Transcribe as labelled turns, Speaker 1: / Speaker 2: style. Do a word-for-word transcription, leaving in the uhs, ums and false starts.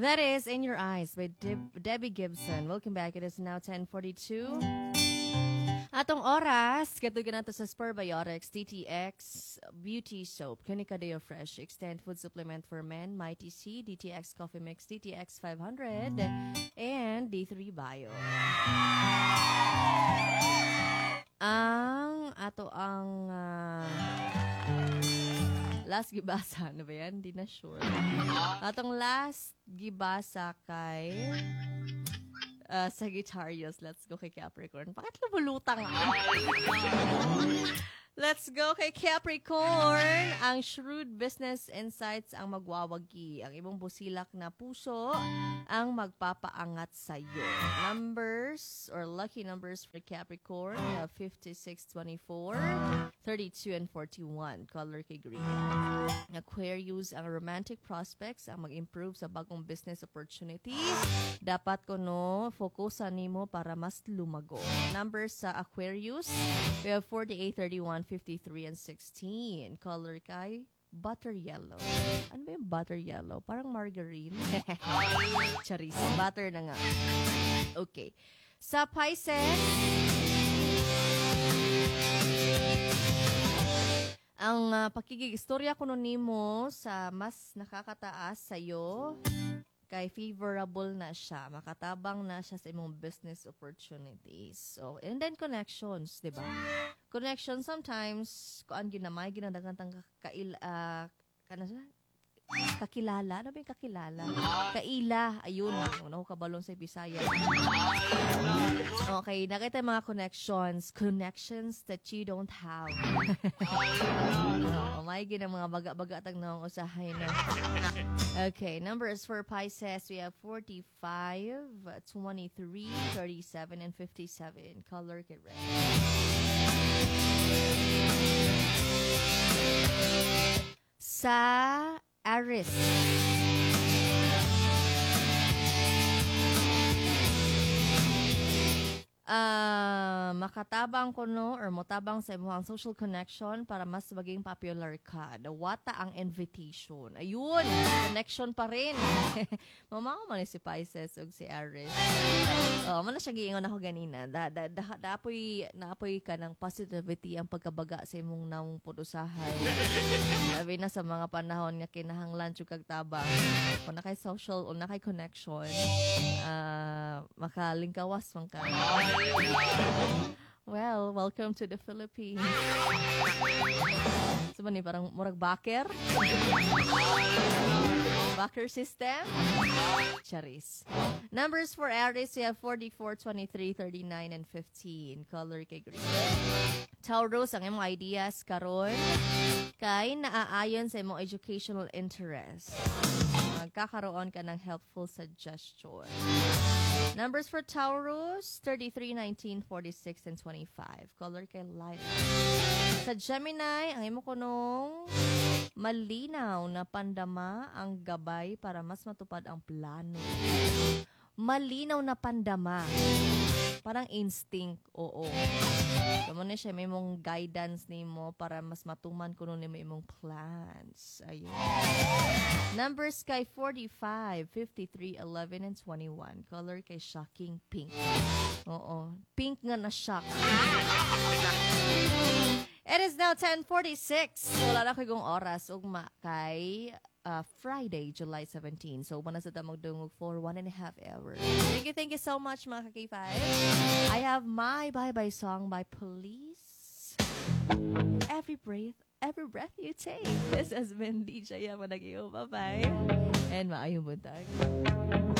Speaker 1: That is In Your Eyes by Deb- Debbie Gibson. Welcome back. It is now ten forty-two. Atong oras, katugan nato sa Spur-Biotics, D T X Beauty Soap, Clinica Deo Fresh, Extend Food Supplement for Men, Mighty C, D T X Coffee Mix, D T X five hundred, and D three Bio. Ang ato ang uh, last gibasa, ano ba yan? Hindi na sure. Atong last gibasa kay uh, Sagittarius. Let's go kay Capricorn. Bakit lumulutang ako? Let's go kay Capricorn. Ang shrewd business insights ang magwawagi. Ang ibong busilak na puso ang magpapaangat sa iyo. Numbers or lucky numbers for Capricorn, uh, fifty-six, twenty-four, thirty-two, and forty-one. Color kay green. Aquarius, ang romantic prospects ang mag-improve sa bagong business opportunities. Dapat ko no, fokusan nimo para mas lumago. Numbers sa Aquarius, we have forty-eight, thirty-one, fifty-three, and sixteen. Color kay butter yellow. Ano ba yung butter yellow? Parang margarine. Charis. Butter na nga. Okay. Sa Pisces, ang uh, pakikigistorya ko nun nimo sa mas nakakataas sa'yo, kay favorable na siya. Makatabang na siya sa imong business opportunities. So, and then connections, di ba? Connections, sometimes, kung ginamay, ginadagantang kail, uh, kana siya? Kakilala? Ano ba yung kakilala? Kaila. Ayun. Ano ko kabalong sa Bisaya. Okay. Nakita yung mga connections. Connections that you don't have. Oh, may ginang mga baga-baga tag na usahay na. Okay. Numbers for Pisces. We have forty-five, twenty-three, thirty-seven, and fifty-seven. Color kay red. Sa Aries. Uh, makatabang ko no or motabang sa imong social connection para mas maging popular ka. Dawata ang invitation. Ayun, connection pa rin. Mama man si Pisces ug si Aries. Oh, man siya giingon ako ganina. Da da da daapoy naapoy ka ng positivity ang pagkabaga sa imong naong pudusahay. Sabi na sa mga panahon nga kinahanglan jud kag tabang. Kung na kay social o na kay connection, uh, makalingkawas man ka. Well, welcome to the Philippines. So, ni parang murag baker. Baker system. Charis. Numbers for Aries, we have forty-four, twenty-three, thirty-nine, and fifteen. Color kay green. Taurus, ang imong ideas karon kay naaayon sa imong educational interest. Magkakaroon ka ng helpful suggestion. Numbers for Taurus, thirty-three, nineteen, forty-six, and twenty-five. Color kay light. Sa Gemini, ang imo kunong malinaw na pandama ang gabay para mas matupad ang plano. Malinaw na pandama. Parang instinct, oo. Kamo na siya, may mong guidance nimo para mas matuman kuno nimo imong plans. Ayun. Numbers kay forty-five, fifty-three, eleven, and twenty-one. Color kay shocking pink. Oo. Pink nga na shock. It is now ten forty-six. Wala na ko yung oras. Ugma kay uh, Friday, July seventeenth. So, muna sa tamang dungog for one and a half hours. Thank you, thank you so much, mga ka-K five. I have my bye-bye song by Police. Every breath, every breath you take. This has been D J Yamanagio. Bye-bye. And maayong buntag.